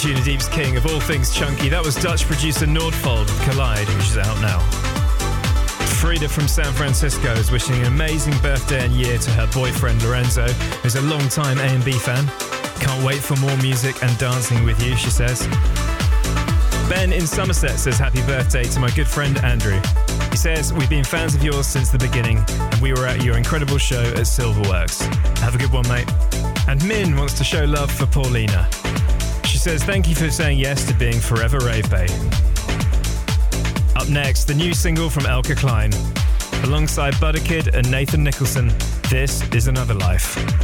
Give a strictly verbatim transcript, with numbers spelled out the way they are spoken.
Anjunadeep's king of all things chunky. That was Dutch producer Nordfold, Collide, which is out now. Frida from San Francisco is wishing an amazing birthday and year to her boyfriend Lorenzo, who's a long-time A and B fan. Can't wait for more music and dancing with you, she says. Ben in Somerset says happy birthday to my good friend Andrew. He says, we've been fans of yours since the beginning and we were at your incredible show at Silverworks. Have a good one, mate. And Min wants to show love for Paulina. She says, thank you for saying yes to being forever Rave Bay. Up next, the new single from Elka Klein. Alongside Butterkid and Nathan Nicholson, this is Another Life.